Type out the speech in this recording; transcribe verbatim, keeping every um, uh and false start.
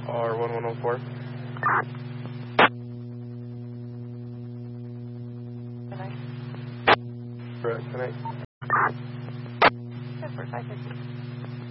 R one one oh four. Tonight? Correct, tonight. Good for five fifty.